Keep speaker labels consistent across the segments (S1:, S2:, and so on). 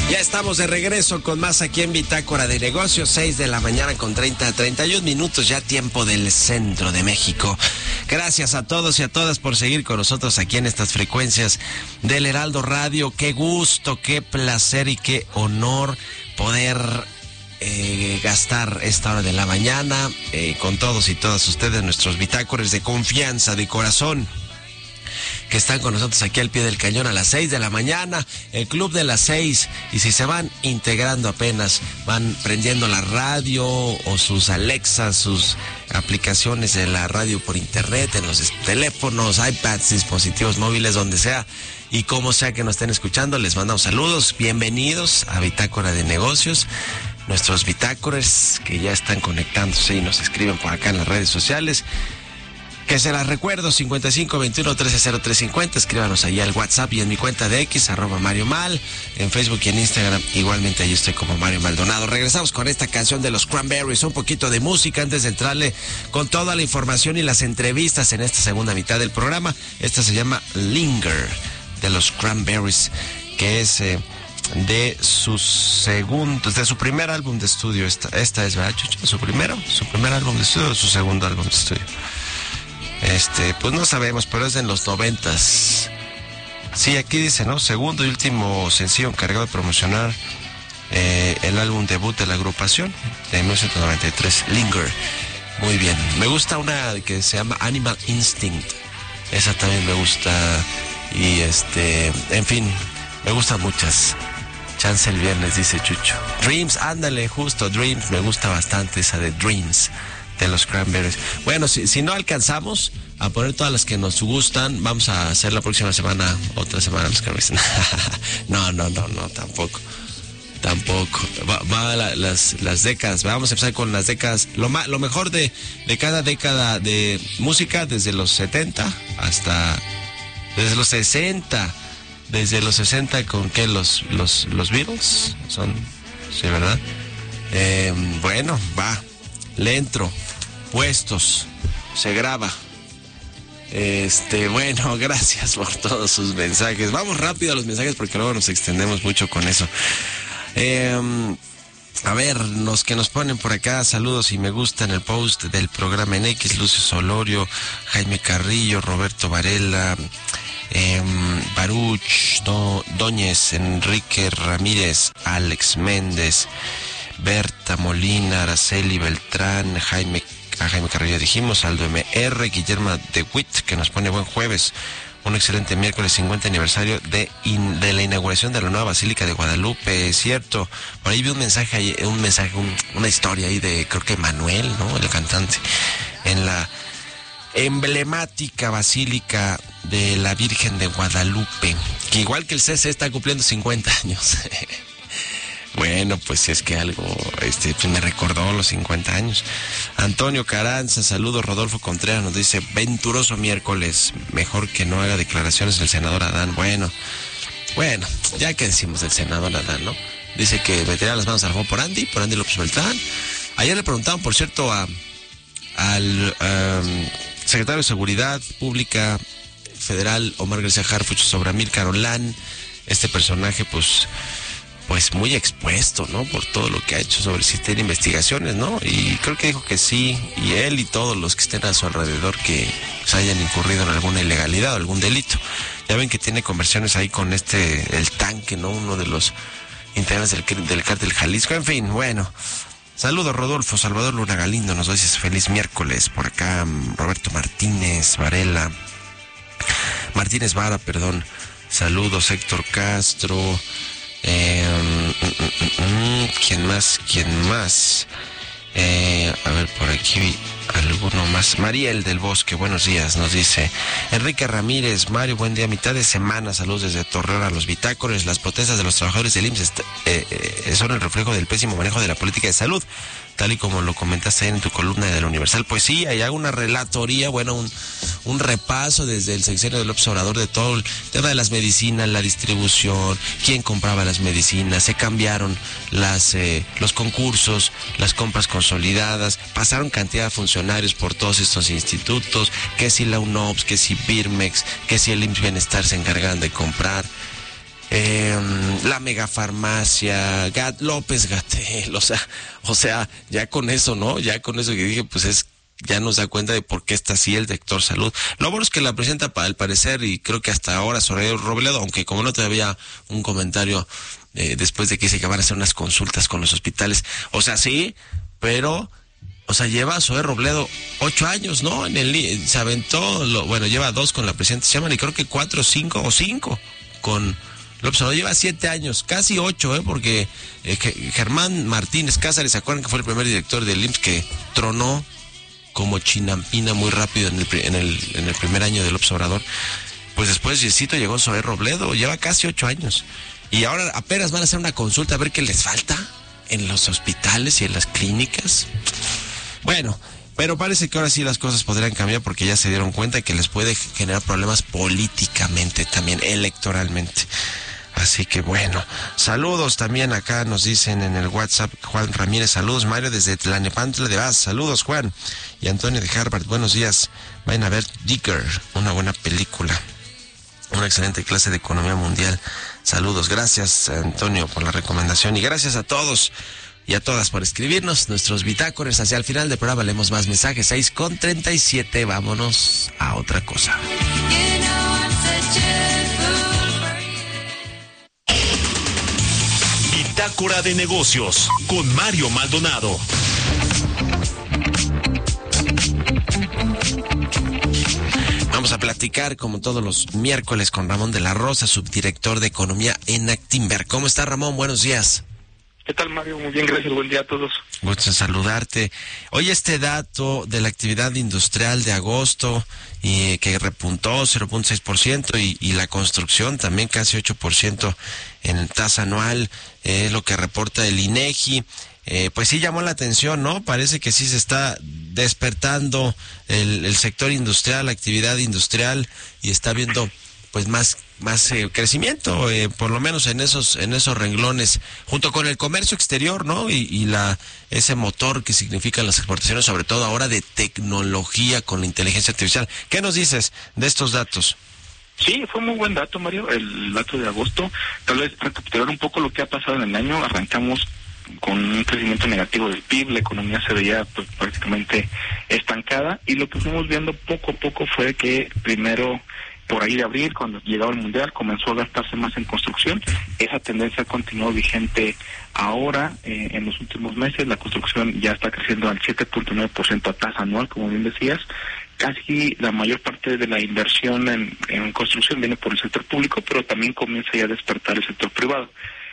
S1: Ya estamos de regreso con más aquí en Bitácora de Negocios, 6 de la mañana con 31 minutos, ya tiempo del centro de México. Gracias a todos y a todas por seguir con nosotros aquí en estas frecuencias del Heraldo Radio. Qué gusto, qué placer y qué honor poder gastar esta hora de la mañana con todos y todas ustedes, nuestros bitácoras de confianza, de corazón, que están con nosotros aquí al pie del cañón a las 6 de la mañana, el Club de las 6, y si se van integrando apenas, van prendiendo la radio o sus Alexas, sus aplicaciones de la radio por internet, en los teléfonos, iPads, dispositivos móviles, donde sea y como sea que nos estén escuchando, les mandamos saludos, bienvenidos a Bitácora de Negocios. Nuestros bitácoras que ya están conectándose y nos escriben por acá en las redes sociales, que se las recuerdo, 5521-130350, escríbanos ahí al WhatsApp y en mi cuenta de X, @MarioMal, en Facebook y en Instagram, igualmente ahí estoy como Mario Maldonado. Regresamos con esta canción de los Cranberries, un poquito de música antes de entrarle con toda la información y las entrevistas en esta segunda mitad del programa. Esta se llama Linger, de los Cranberries, que es de su primer álbum de estudio. Esta es, ¿verdad, Chucho? ¿Su primer álbum de estudio o su segundo álbum de estudio? Pues no sabemos, pero es de los 90s. Sí, aquí dice, ¿no? Segundo y último sencillo encargado de promocionar el álbum debut de la agrupación de 1993, Linger. Muy bien. Me gusta una que se llama Animal Instinct. Esa también me gusta. Y en fin, me gustan muchas. Chance el viernes, dice Chucho. Dreams, ándale, justo, Dreams. Me gusta bastante esa de Dreams, de los Cranberries. Bueno, si no alcanzamos a poner todas las que nos gustan, vamos a hacer la próxima semana, otra semana los Cranberries. No, tampoco. Va las décadas. Vamos a empezar con las décadas. Lo mejor de cada década de música, desde los 70 hasta... Desde los 60. Desde los 60 con que los Beatles son... Sí, ¿verdad? Bueno, va. Le entro. Puestos. Se graba. Bueno, gracias por todos sus mensajes. Vamos rápido a los mensajes porque luego nos extendemos mucho con eso. A ver, los que nos ponen por acá, saludos y me gusta en el post del programa en X, Lucio Solorio, Jaime Carrillo, Roberto Varela, Baruch, Doñez, Enrique Ramírez, Alex Méndez, Berta Molina, Araceli Beltrán, Jaime Carrillo dijimos, Aldo MR, Guillermo de Witt, que nos pone buen jueves, un excelente miércoles, 50 aniversario de la inauguración de la nueva Basílica de Guadalupe, es cierto. Por ahí vi un mensaje, una historia ahí de, creo que Manuel, ¿no? El cantante, en la emblemática Basílica de la Virgen de Guadalupe, que igual que el CC está cumpliendo 50 años. Bueno, pues si es que algo, pues me recordó los 50 años. Antonio Caranza, saludos. Rodolfo Contreras nos dice, venturoso miércoles, mejor que no haga declaraciones el senador Adán. Bueno, ya que decimos del senador Adán, ¿no? Dice que meterá las manos al fuego por Andy López Beltrán. Ayer le preguntaban, por cierto, al secretario de Seguridad Pública Federal, Omar García Harfuch, sobre Amílcar Olán, este personaje, pues muy expuesto, ¿no? Por todo lo que ha hecho sobre si tiene investigaciones, ¿no? Y creo que dijo que sí, y él y todos los que estén a su alrededor que se hayan incurrido en alguna ilegalidad o algún delito. Ya ven que tiene conversiones ahí con el tanque, ¿no? Uno de los integrantes del cártel Jalisco. En fin, bueno. Saludos, Rodolfo. Salvador Luna Galindo nos dice feliz miércoles. Por acá, Roberto Martínez Vara, perdón. Saludos, Héctor Castro. ¿Quién más? A ver, por aquí alguno más. Mariel del Bosque, buenos días, nos dice. Enrique Ramírez, Mario, buen día, mitad de semana, saludos desde Torreón a los bitácoras. Las protestas de los trabajadores del IMSS son el reflejo del pésimo manejo de la política de salud, tal y como lo comentaste en tu columna de la Universal. Pues sí, hay una relatoría, un repaso desde el sexenio del López Obrador de todo el tema de las medicinas, la distribución, quién compraba las medicinas, se cambiaron los concursos, las compras consolidadas, pasaron cantidad de funcionarios por todos estos institutos, que si la UNOPS, que si Birmex, que si el IMSS Bienestar se encargan de comprar. la megafarmacia, López Gatell, o sea, ya con eso, ¿no? Ya con eso que dije, pues ya nos da cuenta de por qué está así el sector salud. Lo bueno es que la presenta al parecer, y creo que hasta ahora Zoraida Robledo, aunque como no todavía un comentario después de que dice que van a hacer unas consultas con los hospitales, o sea, sí, pero... O sea, lleva a Zoé Robledo 8 años, ¿no? Se aventó, lleva 2 con la presidenta Sheinbaum y creo que 4 o 5 con López Obrador. Lleva 7 años, casi 8, porque Germán Martínez Cázares, ¿se acuerdan que fue el primer director del IMSS que tronó como chinampina muy rápido en el primer año de López Obrador? Pues después Yesito llegó Zoé Robledo, lleva casi 8 años. Y ahora apenas van a hacer una consulta a ver qué les falta en los hospitales y en las clínicas. Bueno, pero parece que ahora sí las cosas podrían cambiar porque ya se dieron cuenta que les puede generar problemas políticamente también, electoralmente. Así que bueno, saludos también acá nos dicen en el WhatsApp, Juan Ramírez, saludos, Mario desde Tlalnepantla de Vaz, saludos Juan, y Antonio de Harvard, buenos días, vayan a ver Digger, una buena película, una excelente clase de economía mundial, saludos, gracias Antonio por la recomendación y gracias a todos y a todas por escribirnos nuestros bitácoras. Hacia el final del programa leemos más mensajes. 6:37, vámonos a otra cosa.
S2: Bitácora de negocios con Mario Maldonado.
S1: Vamos a platicar como todos los miércoles con Ramón de la Rosa, subdirector de Economía en Actinver. ¿Cómo está Ramón? Buenos días.
S3: ¿Qué tal, Mario? Muy bien, gracias. Buen día a todos.
S1: Gusto en saludarte. Oye, este dato de la actividad industrial de agosto y que repuntó 0.6% y la construcción también casi 8% en tasa anual, es lo que reporta el INEGI. Pues sí llamó la atención, ¿no? Parece que sí se está despertando el sector industrial, la actividad industrial, y está viendo pues más crecimiento, por lo menos en esos renglones, junto con el comercio exterior, ¿no? Y ese motor que significan las exportaciones, sobre todo ahora de tecnología con la inteligencia artificial. ¿Qué nos dices de estos datos?
S3: Sí, fue muy buen dato, Mario, el dato de agosto. Tal vez recapitular un poco lo que ha pasado en el año. Arrancamos con un crecimiento negativo del PIB, la economía se veía pues prácticamente estancada, y lo que fuimos viendo poco a poco fue que primero, por ahí de abril, cuando llegaba el Mundial, comenzó a gastarse más en construcción. Esa tendencia continuó vigente ahora, en los últimos meses. La construcción ya está creciendo al 7.9% a tasa anual, como bien decías. Casi la mayor parte de la inversión en construcción viene por el sector público, pero también comienza ya a despertar el sector privado.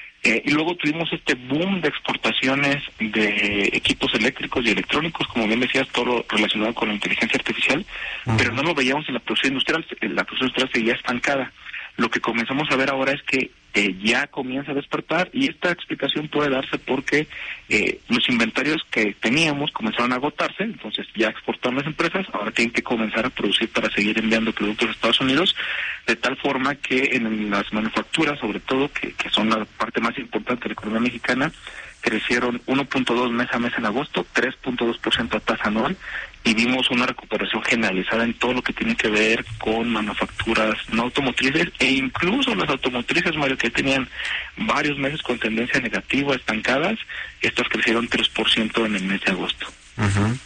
S3: Y luego tuvimos este boom de exportaciones de equipos eléctricos y electrónicos, como bien decías, todo relacionado con la inteligencia artificial, pero no lo veíamos en la producción industrial. La producción industrial seguía estancada. Lo que comenzamos a ver ahora es que ya comienza a despertar, y esta explicación puede darse porque los inventarios que teníamos comenzaron a agotarse, entonces ya exportaron las empresas, ahora tienen que comenzar a producir para seguir enviando productos a Estados Unidos, de tal forma que en las manufacturas, sobre todo, que son la parte más importante de la economía mexicana, crecieron 1.2 mes a mes en agosto, 3.2% a tasa anual, y vimos una recuperación generalizada en todo lo que tiene que ver con manufacturas no automotrices, e incluso las automotrices, Mario, que tenían varios meses con tendencia negativa, estancadas, estas crecieron 3% en el mes de agosto.
S1: Uh-huh.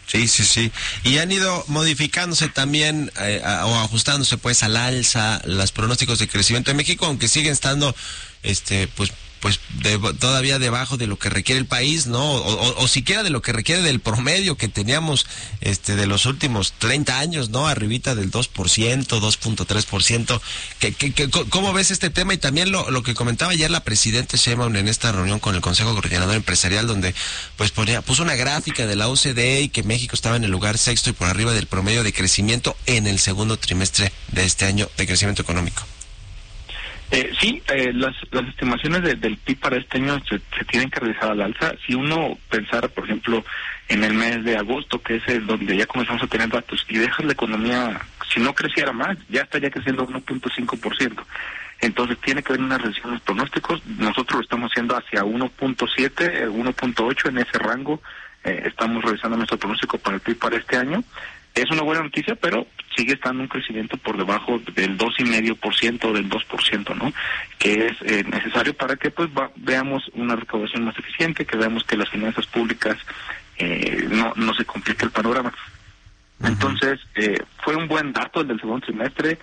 S1: Sí. Y han ido modificándose también o ajustándose pues al alza los pronósticos de crecimiento en México, aunque siguen estando todavía debajo de lo que requiere el país, ¿no? O siquiera de lo que requiere del promedio que teníamos de los últimos 30 años, ¿no? Arribita del 2%, 2.3%. ¿Cómo ves este tema? Y también lo que comentaba ayer la presidenta Sheinbaum en esta reunión con el Consejo Coordinador Empresarial, donde pues puso una gráfica de la OCDE y que México estaba en el lugar sexto y por arriba del promedio de crecimiento en el segundo trimestre de este año de crecimiento económico.
S3: Las estimaciones del PIB para este año se tienen que realizar al alza. Si uno pensara, por ejemplo, en el mes de agosto, que es donde ya comenzamos a tener datos, y dejas la economía, si no creciera más, ya estaría creciendo 1.5%. Entonces tiene que haber una reducción en los pronósticos. Nosotros lo estamos haciendo hacia 1.7, 1.8, en ese rango. Estamos revisando nuestro pronóstico para el PIB para este año. Es una buena noticia, pero sigue estando un crecimiento por debajo del 2,5% o del 2%, ¿no? Que es necesario para que pues veamos una recaudación más eficiente, que veamos que las finanzas públicas no se complique el panorama. Entonces, fue un buen dato el del segundo trimestre.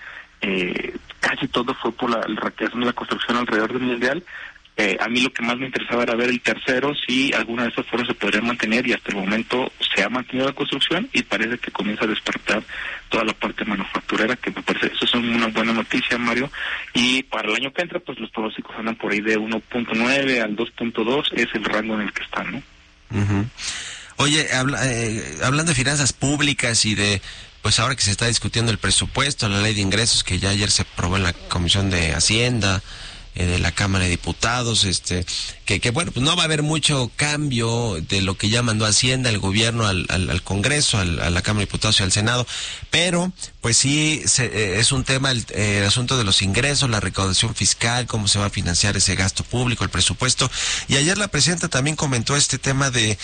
S3: Casi todo fue por la reactivación de la construcción alrededor del mundial. A mí lo que más me interesaba era ver el tercero, si alguna de esas fuerzas se podrían mantener, y hasta el momento se ha mantenido la construcción y parece que comienza a despertar toda la parte manufacturera, que me parece eso es una buena noticia, Mario. Y para el año que entra, pues los pronósticos andan por ahí de 1.9 al 2.2, es el rango en el que están, ¿no?
S1: Uh-huh. Oye, hablando de finanzas públicas y de, pues ahora que se está discutiendo el presupuesto, la ley de ingresos que ya ayer se aprobó en la Comisión de Hacienda, de la Cámara de Diputados, que bueno, pues no va a haber mucho cambio de lo que ya mandó Hacienda, el gobierno al Congreso, a la Cámara de Diputados y al Senado, pero pues sí es un tema el asunto de los ingresos, la recaudación fiscal, cómo se va a financiar ese gasto público, el presupuesto. Y ayer la presidenta también comentó este tema de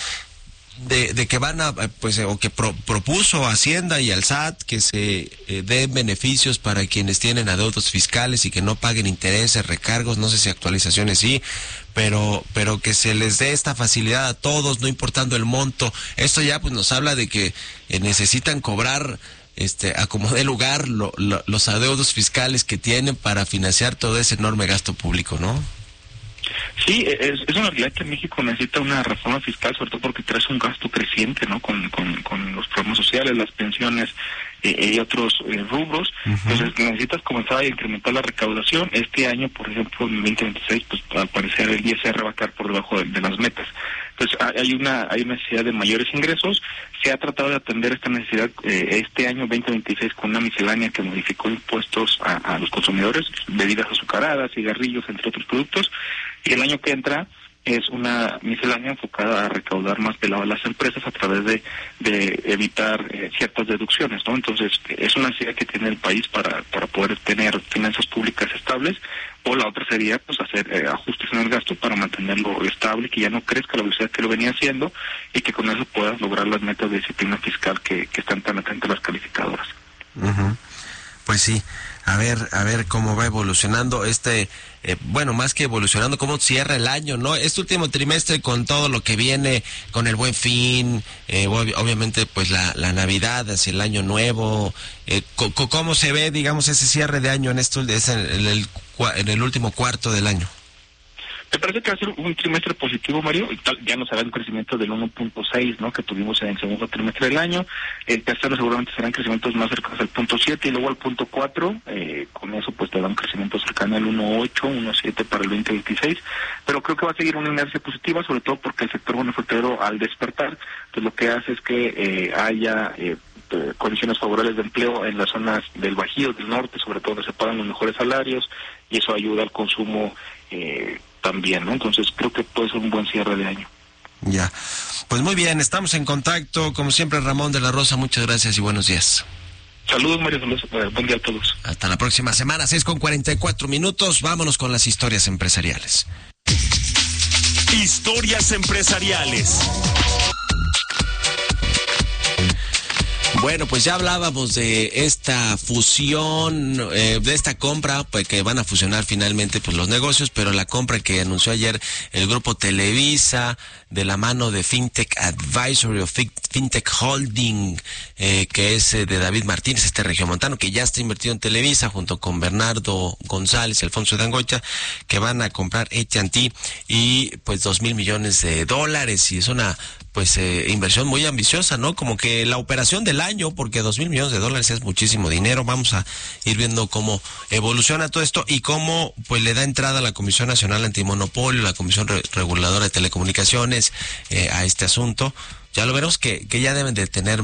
S1: que van a, pues, o que propuso Hacienda y al SAT que se den beneficios para quienes tienen adeudos fiscales y que no paguen intereses, recargos, no sé si actualizaciones sí, pero que se les dé esta facilidad a todos, no importando el monto. Esto ya pues nos habla de que necesitan cobrar a como dé lugar los adeudos fiscales que tienen para financiar todo ese enorme gasto público, ¿no?
S3: Sí, es una realidad que México necesita una reforma fiscal, sobre todo porque trae un gasto creciente, ¿no? Con los programas sociales, las pensiones y otros rubros. Uh-huh. Entonces necesitas comenzar a incrementar la recaudación. Este año, por ejemplo, en 2026, pues al parecer el ISR va a quedar por debajo de las metas. Entonces hay una necesidad de mayores ingresos. Se ha tratado de atender esta necesidad este año 2026 con una miscelánea que modificó impuestos a los consumidores, bebidas azucaradas, cigarrillos, entre otros productos. Y el año que entra es una miscelánea enfocada a recaudar más de las empresas a través de evitar ciertas deducciones, ¿no? Entonces, es una necesidad que tiene el país para poder tener finanzas públicas estables, o la otra sería pues hacer ajustes en el gasto para mantenerlo estable, que ya no crezca a la velocidad que lo venía haciendo, y que con eso puedas lograr las metas de disciplina fiscal que están tan atentas las calificadoras.
S1: Uh-huh. Pues sí, a ver cómo va evolucionando bueno, más que evolucionando, cómo cierra el año, ¿no? Este último trimestre con todo lo que viene, con el Buen Fin, obviamente pues la Navidad, hacia el Año Nuevo, ¿cómo se ve, digamos, ese cierre de año en el último cuarto del año?
S3: Me parece que va a ser un trimestre positivo, Mario. Ya nos hará un crecimiento del 1.6, ¿no? Que tuvimos en el segundo trimestre del año. El tercero seguramente serán crecimientos más cercanos al 0.7 y luego al 0.4. Con eso pues te da un crecimiento cercano al 1.8, 1.7 para el 2026. Pero creo que va a seguir una inercia positiva, sobre todo porque el sector manufacturero, al despertar, pues lo que hace es que haya condiciones favorables de empleo en las zonas del Bajío, del norte, sobre todo donde se pagan los mejores salarios, y eso ayuda al consumo también, ¿no? Entonces creo que puede ser un buen cierre de año.
S1: Ya, pues muy bien, estamos en contacto, como siempre. Ramón de la Rosa, muchas gracias y buenos días.
S3: Saludos, Mario, buen día a todos.
S1: Hasta la próxima semana, 6:44, vámonos con las historias empresariales.
S2: Historias empresariales.
S1: Bueno, pues ya hablábamos de esta fusión, de esta compra, pues que van a fusionar finalmente pues los negocios, pero la compra que anunció ayer el grupo Televisa de la mano de Fintech Advisory o Fintech Holding, que es de David Martínez, regiomontano, que ya está invertido en Televisa junto con Bernardo González y Alfonso de Angoitia, que van a comprar AT&T y pues $2,000 millones, y es una pues inversión muy ambiciosa, ¿no? Como que la operación del año, porque $2,000 millones es muchísimo dinero. Vamos a ir viendo cómo evoluciona todo esto y cómo pues le da entrada a la Comisión Nacional Antimonopolio, la Comisión Reguladora de Telecomunicaciones a este asunto. Ya lo veremos que ya deben de tener